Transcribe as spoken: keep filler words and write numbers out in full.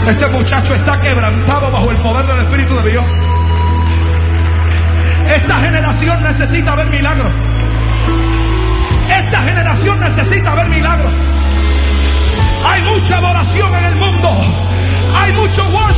Este muchacho está quebrantado bajo el poder del Espíritu de Dios. Esta generación necesita ver milagros. Esta generación necesita ver milagros. Hay mucha adoración en el mundo. Hay mucho worship.